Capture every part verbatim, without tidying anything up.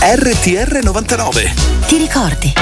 R T R novantanove. Ti ricordi?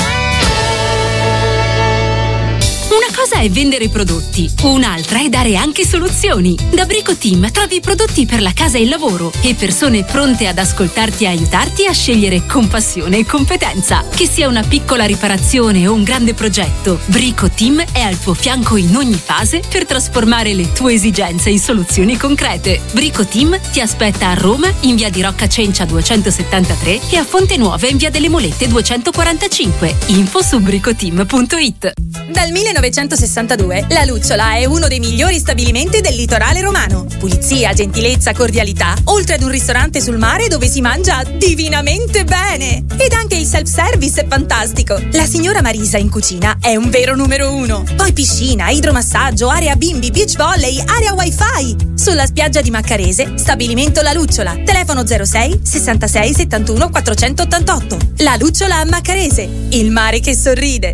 Una cosa è vendere prodotti, un'altra è dare anche soluzioni. Da Brico Team trovi prodotti per la casa e il lavoro e persone pronte ad ascoltarti e aiutarti a scegliere con passione e competenza. Che sia una piccola riparazione o un grande progetto, Brico Team è al tuo fianco in ogni fase per trasformare le tue esigenze in soluzioni concrete. Brico Team ti aspetta a Roma in via di Rocca Cencia duecentosettantatré e a Fonte Nuova in via delle Molette duecentoquarantacinque. Info su bricoteam punto it. Dal millenovecentosessantadue La Lucciola è uno dei migliori stabilimenti del litorale romano. Pulizia, gentilezza, cordialità, oltre ad un ristorante sul mare dove si mangia divinamente bene. Ed anche il self-service è fantastico. La signora Marisa in cucina è un vero numero uno. Poi piscina, idromassaggio, area bimbi, beach volley, area wifi. Sulla spiaggia di Maccarese, stabilimento La Lucciola. Telefono zero sei sessantasei settantuno quattrocentottantotto. La Lucciola a Maccarese, il mare che sorride.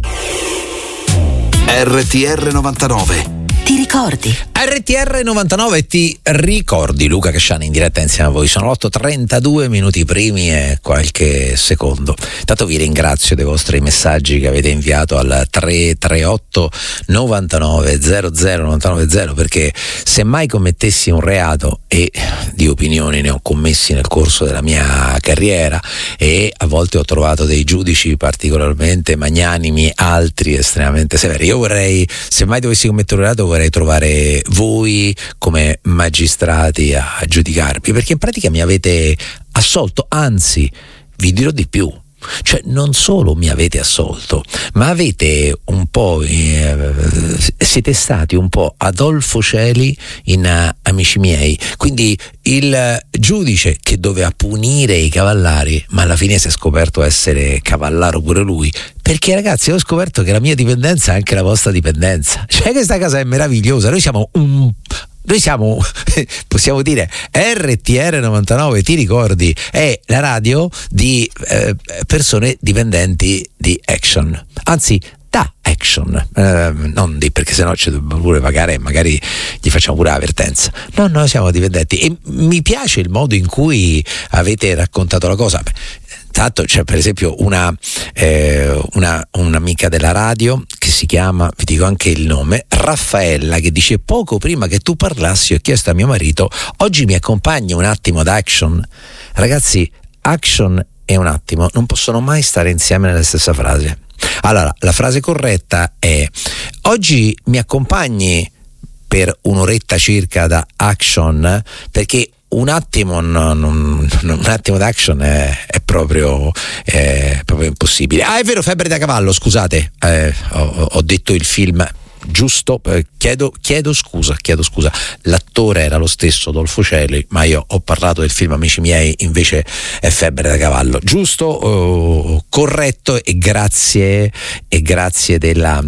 R T R novantanove. Ti ricordi? R T R novantanove, ti ricordi? Luca Casciani in diretta insieme a voi. Sono otto e trentadue minuti primi e qualche secondo. Intanto vi ringrazio dei vostri messaggi che avete inviato al tre tre otto novantanove zero zero novantanove zero, perché se mai commettessi un reato, e di opinioni ne ho commessi nel corso della mia carriera e a volte ho trovato dei giudici particolarmente magnanimi, altri estremamente severi, io vorrei, se mai dovessi commettere un reato, vorrei trovare voi come magistrati a giudicarmi, perché in pratica mi avete assolto, anzi vi dirò di più, cioè non solo mi avete assolto, ma avete un po' eh, siete stati un po' Adolfo Celi in uh, Amici miei, quindi il giudice che doveva punire i cavallari, ma alla fine si è scoperto essere cavallaro pure lui, perché ragazzi ho scoperto che la mia dipendenza è anche la vostra dipendenza, cioè questa cosa è meravigliosa, noi siamo un Noi siamo, possiamo dire, R T R novantanove, ti ricordi? È la radio di eh, persone dipendenti di Action, anzi da Action, eh, non di, perché sennò ci dobbiamo pure pagare, magari gli facciamo pure l'avvertenza. No, no, siamo dipendenti e mi piace il modo in cui avete raccontato la cosa. Tanto c'è per esempio una, eh, una un'amica della radio che si chiama, vi dico anche il nome, Raffaella, che dice: poco prima che tu parlassi ho chiesto a mio marito, oggi mi accompagni un attimo ad Action. Ragazzi, Action e un attimo non possono mai stare insieme nella stessa frase. Allora, la frase corretta è: oggi mi accompagni per un'oretta circa da Action, perché un attimo non, non, non, un attimo d'action è, è proprio è proprio impossibile. Ah, è vero, Febbre da cavallo, scusate, eh, ho, ho detto il film giusto, eh, chiedo, chiedo scusa, chiedo scusa. L'attore era lo stesso, Adolfo Celi, ma io ho parlato del film Amici miei, invece è Febbre da cavallo. Giusto, oh, corretto, e grazie e grazie della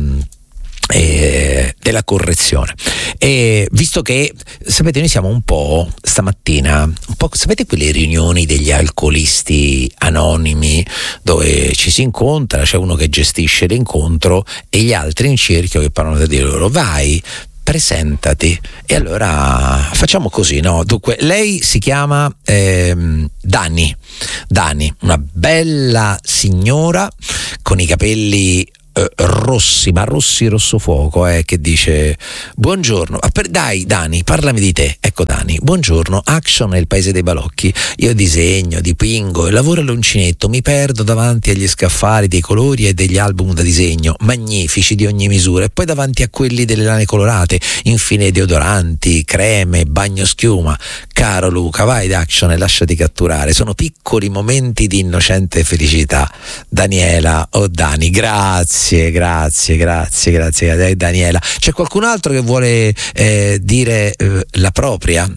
Eh, della correzione. E visto che sapete, noi siamo un po' stamattina un po', sapete, quelle riunioni degli alcolisti anonimi dove ci si incontra, c'è uno che gestisce l'incontro e gli altri in cerchio che parlano di loro: vai, presentati. E allora facciamo così, no? Dunque, lei si chiama ehm, Dani Dani, una bella signora con i capelli rossi, ma rossi rosso fuoco, eh, che dice: buongiorno, ah, per, dai Dani, parlami di te. Ecco Dani, buongiorno, Action è il paese dei balocchi, io disegno, dipingo e lavoro all'uncinetto, mi perdo davanti agli scaffali dei colori e degli album da disegno magnifici di ogni misura, e poi davanti a quelli delle lane colorate, infine deodoranti, creme, bagno schiuma. Caro Luca, vai da Action e lasciati catturare, sono piccoli momenti di innocente felicità. Daniela o oh Dani, grazie Grazie, grazie, grazie, grazie Daniela. C'è qualcun altro che vuole eh, dire eh, la propria?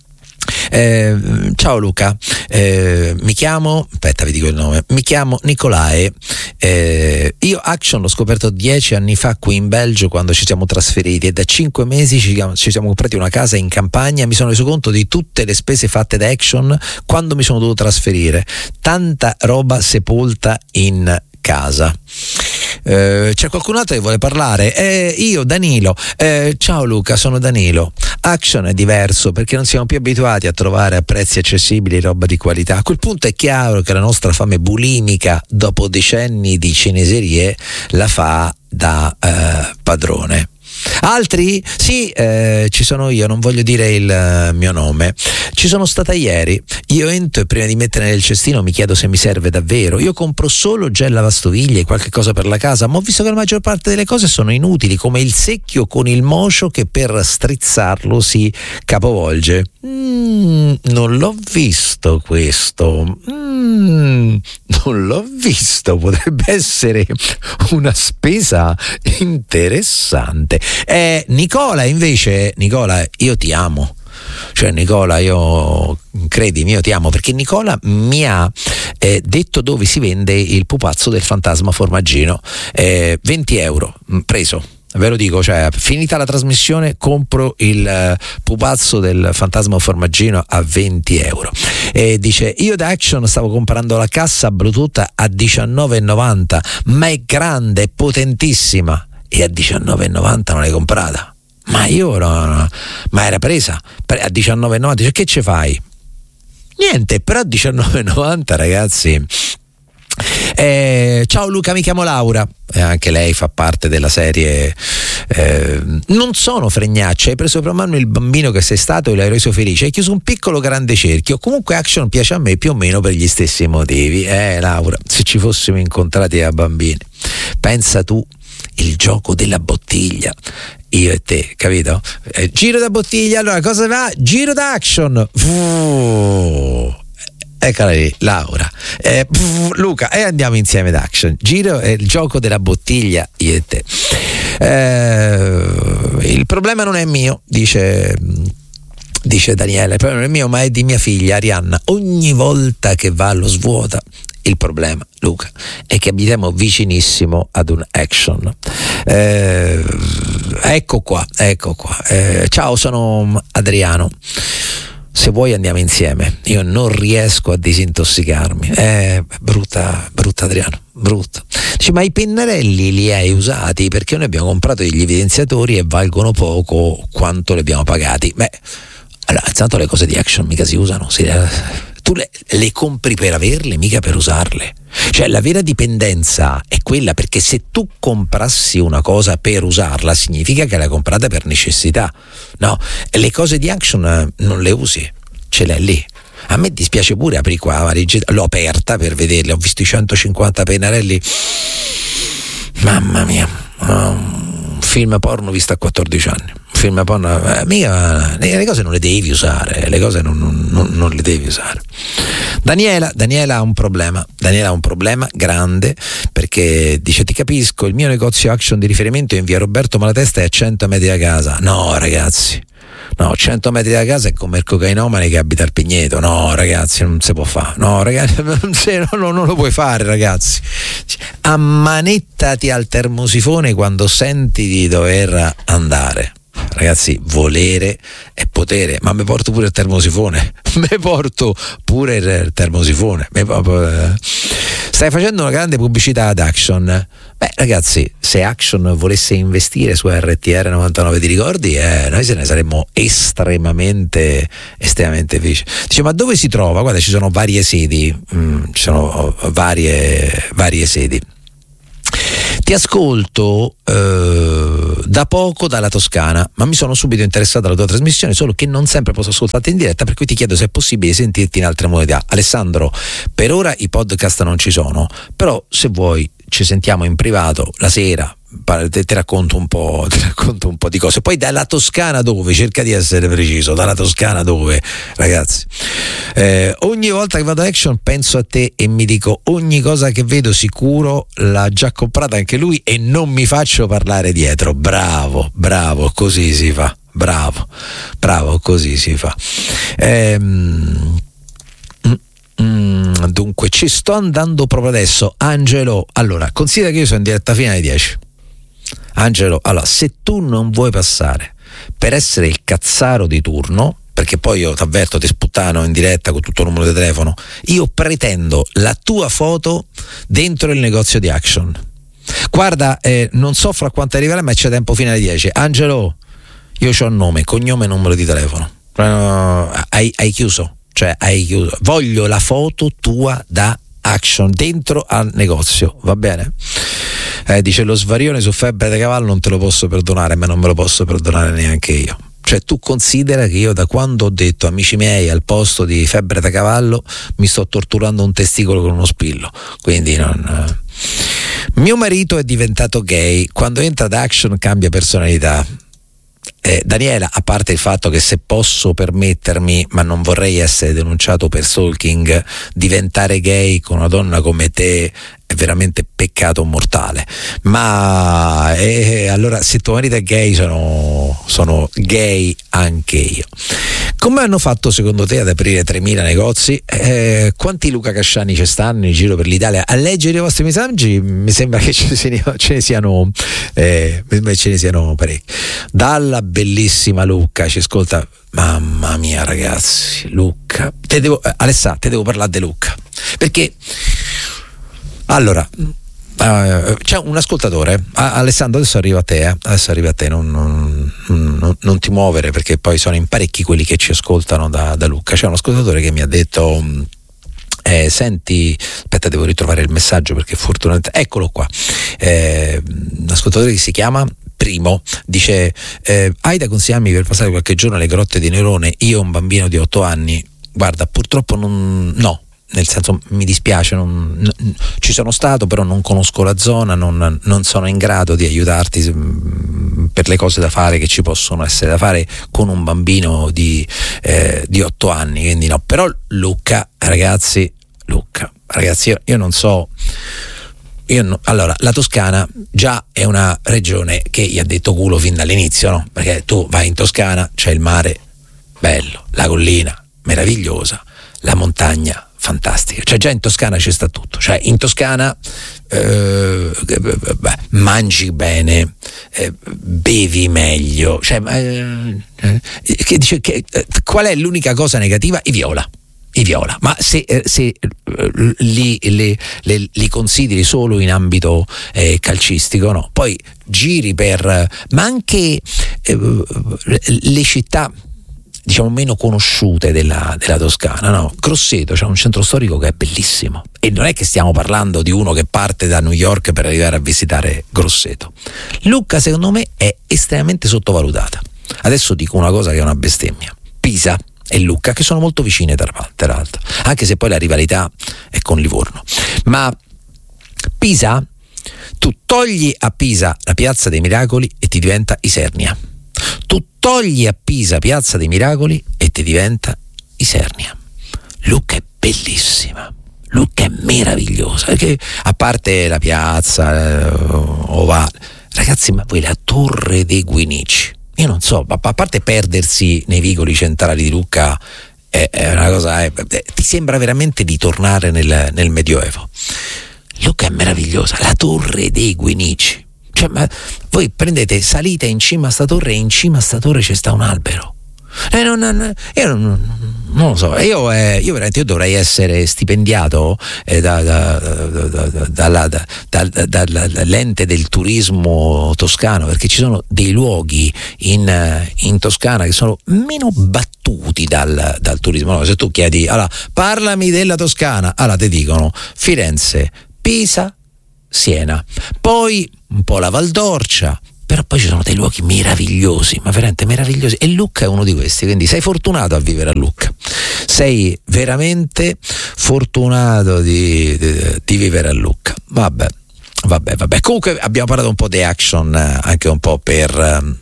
Eh, ciao Luca, eh, mi chiamo, aspetta vi dico il nome, mi chiamo Nicolae, eh, io Action l'ho scoperto dieci anni fa qui in Belgio quando ci siamo trasferiti, e da cinque mesi ci, ci siamo comprati una casa in campagna. Mi sono reso conto di tutte le spese fatte da Action quando mi sono dovuto trasferire, tanta roba sepolta in casa. Eh, c'è qualcun altro che vuole parlare? Eh, io, Danilo. Eh, ciao Luca, sono Danilo. Action è diverso perché non siamo più abituati a trovare a prezzi accessibili roba di qualità. A quel punto è chiaro che la nostra fame bulimica, dopo decenni di cineserie, la fa da eh, padrone. Altri? Sì, eh, ci sono io, non voglio dire il uh, mio nome. Ci sono stata ieri. Io entro e prima di mettere nel cestino mi chiedo se mi serve davvero. Io compro solo gel lavastoviglie e qualche cosa per la casa, ma ho visto che la maggior parte delle cose sono inutili, come il secchio con il mocio che per strizzarlo si capovolge. Mm, non l'ho visto questo. Mm, non l'ho visto. Potrebbe essere una spesa interessante. Eh, Nicola invece, Nicola, io ti amo. Cioè Nicola, io credimi, io ti amo, perché Nicola mi ha eh, detto dove si vende il pupazzo del fantasma formaggino. eh, venti euro preso, ve lo dico, cioè finita la trasmissione compro il uh, pupazzo del fantasma formaggino a venti euro. E dice: io da Action stavo comprando la cassa Bluetooth a diciannove e novanta, ma è grande, è potentissima, e a diciannove e novanta non l'hai comprata? Ma io no, no, ma era presa a diciannove e novanta. Cioè, che ci fai? Niente, però a diciannove e novanta, ragazzi. Eh, ciao Luca, mi chiamo Laura, e anche lei fa parte della serie eh, non sono fregnaccia, hai preso per mano il bambino che sei stato e l'hai reso felice, hai chiuso un piccolo grande cerchio. Comunque Action piace a me più o meno per gli stessi motivi. Eh Laura, se ci fossimo incontrati da bambini, pensa tu, il gioco della bottiglia, io e te, capito? Eh, giro da bottiglia, allora cosa va? Giro da Action. Uh, eccola lì, Laura. Eh, pff, Luca, e andiamo insieme ad Action. Giro è il gioco della bottiglia, io e te. Eh, il problema non è mio, dice dice Daniele, il problema non è mio, ma è di mia figlia Arianna. Ogni volta che va allo Svuota, il problema, Luca, è che abitiamo vicinissimo ad un Action. Eh, ecco qua, ecco qua. Eh, ciao, sono Adriano. Se vuoi andiamo insieme. Io non riesco a disintossicarmi. Eh, brutta, brutta Adriano, brutta. Dice, ma i pennarelli li hai usati? Perché noi abbiamo comprato degli evidenziatori e valgono poco quanto li abbiamo pagati. Beh, allora, intanto le cose di Action mica si usano. Si, tu le, le compri per averle, mica per usarle. Cioè la vera dipendenza è quella, perché se tu comprassi una cosa per usarla significa che l'hai comprata per necessità. No, le cose di Action non le usi, ce l'hai lì. A me dispiace pure aprire qua, l'ho aperta per vederle, ho visto i centocinquanta pennarelli, mamma mia, un film porno visto a quattordici anni. Film porno, eh, mica, le cose non le devi usare, le cose non, non, non le devi usare. Daniela, Daniela ha un problema, Daniela ha un problema grande, perché dice: ti capisco, il mio negozio Action di riferimento è in via Roberto Malatesta e a cento metri da casa. No ragazzi, no, cento metri da casa è come il cocainomane che abita al Pigneto. No ragazzi, non si può fare, no ragazzi, non, non, non lo puoi fare ragazzi. Ammanettati al termosifone quando senti di dover andare. Ragazzi, volere è potere, ma mi porto pure il termosifone, mi porto pure il termosifone. Stai facendo una grande pubblicità ad Action. Beh ragazzi, se Action volesse investire su R T R novantanove, ti ricordi? Eh, noi se ne saremmo estremamente estremamente felici. Dice, ma dove si trova? Guarda, ci sono varie sedi, mm, ci sono varie varie sedi. Ti ascolto eh, da poco dalla Toscana, ma mi sono subito interessato alla tua trasmissione, solo che non sempre posso ascoltarti in diretta, per cui ti chiedo se è possibile sentirti in altre modalità. Alessandro, per ora i podcast non ci sono, però se vuoi ci sentiamo in privato la sera, ti racconto un po', ti racconto un po' di cose. Poi dalla Toscana dove? Cerca di essere preciso, dalla Toscana dove, ragazzi? Eh, ogni volta che vado a Action penso a te e mi dico: ogni cosa che vedo sicuro l'ha già comprata anche lui, e non mi faccio parlare dietro. Bravo, bravo, così si fa. Bravo, bravo, così si fa. Ehm Mm, dunque ci sto andando proprio adesso. Angelo, allora considera che io sono in diretta fino alle dieci. Angelo, allora se tu non vuoi passare per essere il cazzaro di turno, perché poi io ti avverto, ti sputtano in diretta con tutto il numero di telefono, io pretendo la tua foto dentro il negozio di Action. Guarda, eh, non so fra quanto arriverà, ma c'è tempo fino alle dieci. Angelo, io c'ho nome, cognome e numero di telefono. Uh, hai, hai chiuso? Cioè hai chiuso. Voglio la foto tua da Action dentro al negozio, va bene? Eh, dice lo svarione su Febbre da Cavallo non te lo posso perdonare, ma non me lo posso perdonare neanche io. Cioè tu considera che io da quando ho detto amici miei al posto di Febbre da Cavallo mi sto torturando un testicolo con uno spillo, quindi non... Mio marito è diventato gay, quando entra ad Action cambia personalità. Eh, Daniela, a parte il fatto che se posso permettermi, ma non vorrei essere denunciato per stalking, diventare gay con una donna come te è veramente peccato mortale, ma eh, allora se tuo marito è gay sono, sono gay anche io. Come hanno fatto secondo te ad aprire tremila negozi? Eh, quanti Luca Casciani ci stanno in giro per l'Italia? A leggere i vostri messaggi mi sembra che ce ne, ce ne siano eh, ce ne siano parecchi. Dalla bellissima Lucca ci ascolta. Mamma mia ragazzi, Lucca, te devo, eh, Alessà, te devo parlare di Lucca, perché allora uh, c'è un ascoltatore, uh, Alessandro, adesso arriva a te, eh? adesso arriva a te, non, non, non, non ti muovere perché poi sono in parecchi quelli che ci ascoltano da, da Lucca. C'è un ascoltatore che mi ha detto eh, senti, aspetta, devo ritrovare il messaggio perché fortunatamente, eccolo qua, eh, un ascoltatore che si chiama Primo, dice eh, hai da consigliarmi per passare qualche giorno alle grotte di Nerone? Io ho un bambino di otto anni, guarda purtroppo non, no, nel senso mi dispiace, non, n- ci sono stato però non conosco la zona, non, non sono in grado di aiutarti mh, per le cose da fare che ci possono essere da fare con un bambino di, eh, di otto anni, quindi no. Però Lucca, ragazzi, Lucca, ragazzi io, io non so, io no, allora la Toscana già è una regione che gli ha detto culo fin dall'inizio, no? Perché tu vai in Toscana, c'è il mare bello, la collina meravigliosa, la montagna fantastica, cioè già in Toscana ci sta tutto, cioè in Toscana eh, beh, mangi bene, eh, bevi meglio, cioè, eh, che dice, che, eh, qual è l'unica cosa negativa? I viola. I viola, ma se, eh, se eh, li, li, li, li consideri solo in ambito eh, calcistico, no? Poi giri per, ma anche eh, le città diciamo meno conosciute della, della Toscana, no? Grosseto c'è un centro storico che è bellissimo e non è che stiamo parlando di uno che parte da New York per arrivare a visitare Grosseto. Lucca secondo me è estremamente sottovalutata. Adesso dico una cosa che è una bestemmia: Pisa e Lucca, che sono molto vicine tra l'altro, anche se poi la rivalità è con Livorno, ma Pisa, tu togli a Pisa la Piazza dei Miracoli e ti diventa Isernia, tu togli a Pisa Piazza dei Miracoli e ti diventa Isernia. Lucca è bellissima, Lucca è meravigliosa, perché a parte la piazza eh, ovale, ragazzi, ma voi la Torre dei Guinici, io non so, a parte perdersi nei vicoli centrali di Lucca è, è una cosa, è, ti sembra veramente di tornare nel, nel Medioevo. Lucca è meravigliosa, la Torre dei Guinici, cioè, ma voi prendete, salite in cima a sta torre e in cima a sta torre c'è sta un albero. Eh, non, non, io non, non lo so, io, eh, io veramente io dovrei essere stipendiato eh, da, da, da, da, dalla, da, da, da, dall'ente del turismo toscano, perché ci sono dei luoghi in, in Toscana che sono meno battuti dal, dal turismo. No, se tu chiedi, allora, parlami della Toscana, allora ti dicono Firenze, Pisa, Siena, poi un po' la Valdorcia, però poi ci sono dei luoghi meravigliosi, ma veramente meravigliosi, e Lucca è uno di questi, quindi sei fortunato a vivere a Lucca, sei veramente fortunato di, di, di vivere a Lucca. Vabbè, vabbè, vabbè. Comunque abbiamo parlato un po' di Action, anche un po' per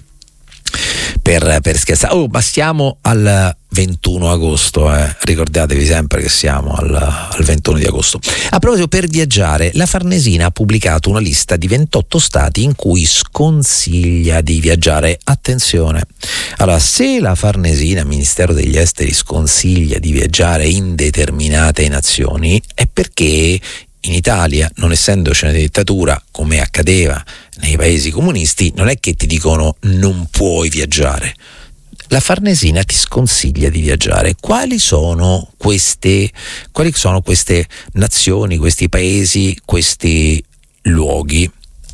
per, per scherzare. Oh, ma siamo al ventuno agosto, eh. Ricordatevi sempre che siamo al, al ventuno di agosto. A proposito, per viaggiare, la Farnesina ha pubblicato una lista di ventotto stati in cui sconsiglia di viaggiare. Attenzione, allora, se la Farnesina, Ministero degli Esteri, sconsiglia di viaggiare in determinate nazioni, è perché in Italia, non essendoci una dittatura come accadeva nei paesi comunisti, non è che ti dicono non puoi viaggiare. La Farnesina ti sconsiglia di viaggiare. Quali sono queste, quali sono queste nazioni, questi paesi, questi luoghi?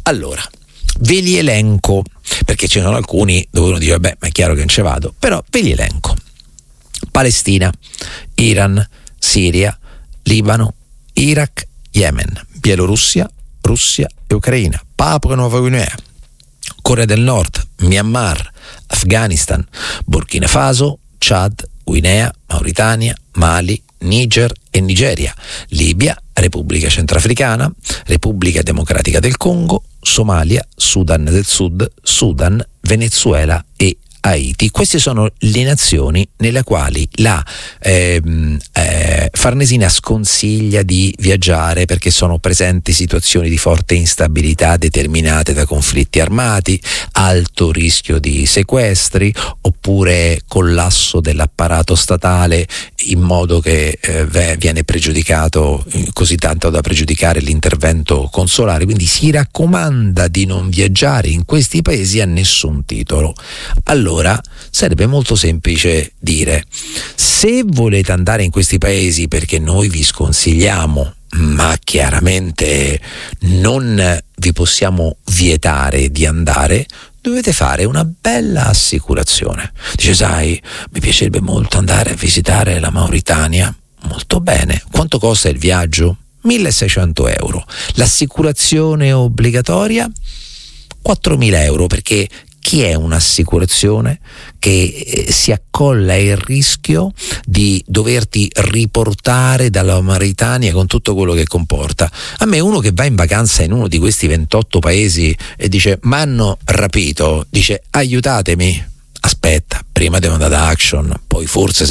Allora, ve li elenco, perché ce ne sono alcuni dove uno dice vabbè, ma è chiaro che non ci vado, però ve li elenco. Palestina, Iran, Siria, Libano, Iraq, Yemen, Bielorussia, Russia e Ucraina, Papua Nuova Guinea, Corea del Nord, Myanmar, Afghanistan, Burkina Faso, Chad, Guinea, Mauritania, Mali, Niger e Nigeria, Libia, Repubblica Centrafricana, Repubblica Democratica del Congo, Somalia, Sudan del Sud, Sudan, Venezuela e Haiti. Queste sono le nazioni nelle quali la ehm, eh, Farnesina sconsiglia di viaggiare perché sono presenti situazioni di forte instabilità determinate da conflitti armati, alto rischio di sequestri oppure collasso dell'apparato statale in modo che eh, viene pregiudicato eh, così tanto da pregiudicare l'intervento consolare. Quindi si raccomanda di non viaggiare in questi paesi a nessun titolo. Allora sarebbe molto semplice dire: se volete andare in questi paesi perché noi vi sconsigliamo, ma chiaramente non vi possiamo vietare di andare, dovete fare una bella assicurazione. Dice, sai, mi piacerebbe molto andare a visitare la Mauritania. Molto bene. Quanto costa il viaggio? milleseicento euro. L'assicurazione obbligatoria? quattromila euro, perché chi è un'assicurazione che eh, si accolla il rischio di doverti riportare dalla Mauritania con tutto quello che comporta? A me uno che va in vacanza in uno di questi ventotto paesi e dice m'hanno rapito, dice aiutatemi, aspetta, prima devo andare ad Action, poi forse